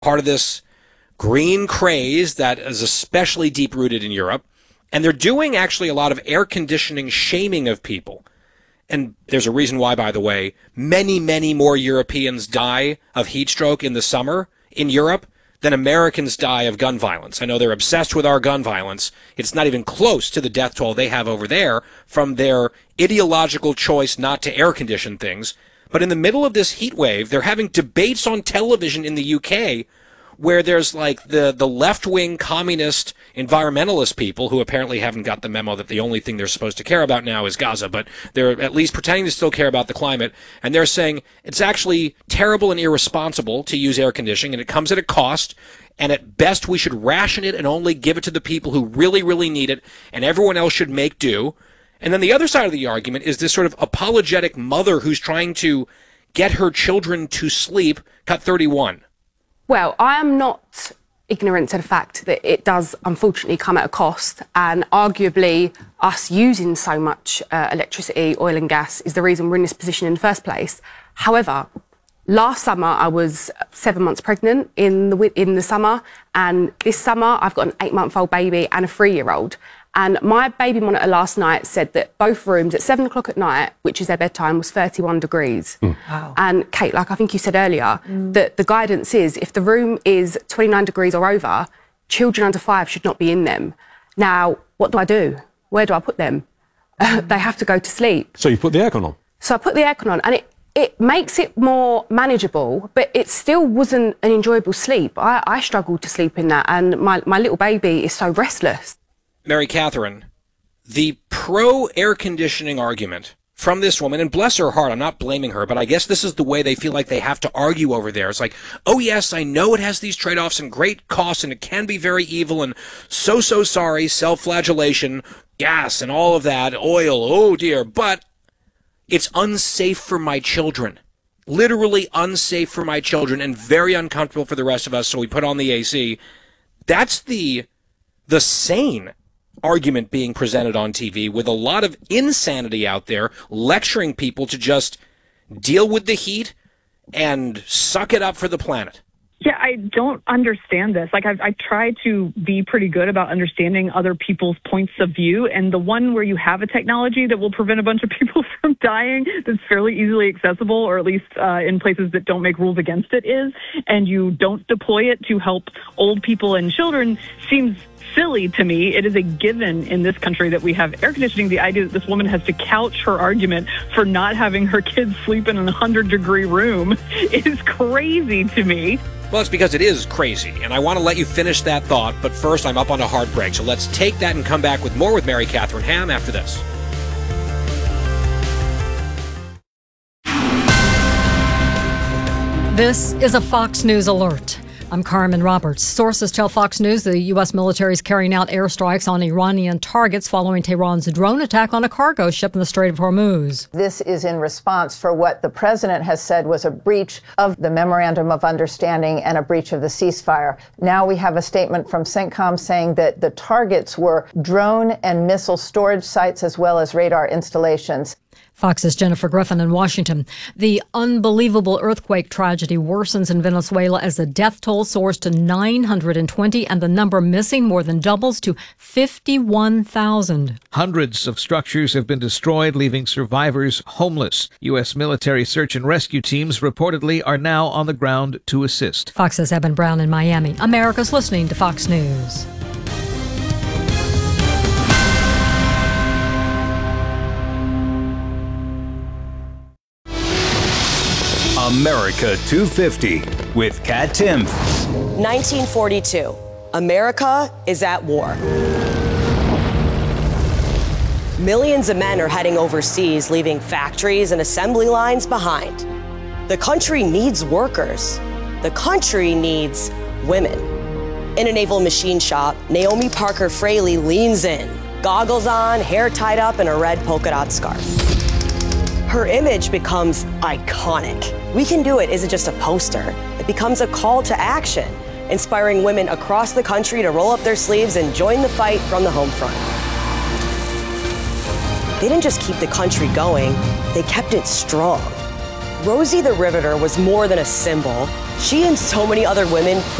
part of this green craze that is especially deep-rooted in Europe. And they're doing actually a lot of air conditioning shaming of people. And there's a reason why, by the way, many, many more Europeans die of heat stroke in the summer in Europe than Americans die of gun violence. I know they're obsessed with our gun violence. It's not even close to the death toll they have over there from their ideological choice not to air condition things. But in the middle of this heat wave, they're having debates on television in the UK where there's like the left-wing communist environmentalist people who apparently haven't got the memo that the only thing they're supposed to care about now is Gaza, but they're at least pretending to still care about the climate, and they're saying it's actually terrible and irresponsible to use air conditioning, and it comes at a cost, and at best we should ration it and only give it to the people who really, really need it, and everyone else should make do. And then the other side of the argument is this sort of apologetic mother who's trying to get her children to sleep. Cut 31. Well, I am not ignorant to the fact that it does unfortunately come at a cost, and arguably us using so much electricity, oil and gas is the reason we're in this position in the first place. However, last summer I was 7 months pregnant in the summer, and this summer I've got an 8-month-old baby and a 3-year-old. And my baby monitor last night said that both rooms at 7 o'clock at night, which is their bedtime, was 31 degrees. Wow. And Kate, like I think you said earlier, that the guidance is if the room is 29 degrees or over, children under 5 should not be in them. Now, what do? Where do I put them? They have to go to sleep. So you put the aircon on? So I put the aircon on, and it makes it more manageable, but it still wasn't an enjoyable sleep. I struggled to sleep in that, and my little baby is so restless. Mary Catherine, the pro-air conditioning argument from this woman, and bless her heart, I'm not blaming her, but I guess this is the way they feel like they have to argue over there. It's like, oh yes, I know it has these trade-offs and great costs, and it can be very evil, and so sorry, self-flagellation, gas, and all of that, oil, oh dear, but it's unsafe for my children. Literally unsafe for my children, and very uncomfortable for the rest of us, so we put on the AC. That's the sane argument being presented on TV, with a lot of insanity out there lecturing people to just deal with the heat and suck it up for the planet. Yeah, I don't understand this. Like, I try to be pretty good about understanding other people's points of view, and the one where you have a technology that will prevent a bunch of people from dying that's fairly easily accessible, or at least in places that don't make rules against it and you don't deploy it to help old people and children seems silly to me. It is a given in this country that we have air conditioning. The idea that this woman has to couch her argument for not having her kids sleep in a 100-degree room is crazy to me. Well, it's because it is crazy, and I want to let you finish that thought, but first I'm up on a hard break, so let's take that and come back with more with Mary Catherine Ham after this. This is a Fox News alert. I'm Carmen Roberts. Sources tell Fox News the U.S. military is carrying out airstrikes on Iranian targets following Tehran's drone attack on a cargo ship in the Strait of Hormuz. This is in response for what the president has said was a breach of the Memorandum of Understanding and a breach of the ceasefire. Now we have a statement from CENTCOM saying that the targets were drone and missile storage sites as well as radar installations. Fox's Jennifer Griffin in Washington. The unbelievable earthquake tragedy worsens in Venezuela as the death toll soars to 920 and the number missing more than doubles to 51,000. Hundreds of structures have been destroyed, leaving survivors homeless. U.S. military search and rescue teams reportedly are now on the ground to assist. Fox's Eben Brown in Miami. America's listening to Fox News. America 250 with Kat Timpf. 1942. America is at war. Millions of men are heading overseas, leaving factories and assembly lines behind. The country needs workers. The country needs women. In a naval machine shop, Naomi Parker Fraley leans in, goggles on, hair tied up, and a red polka dot scarf. Her image becomes iconic. We Can Do It isn't just a poster. It becomes a call to action, inspiring women across the country to roll up their sleeves and join the fight from the home front. They didn't just keep the country going, they kept it strong. Rosie the Riveter was more than a symbol. She and so many other women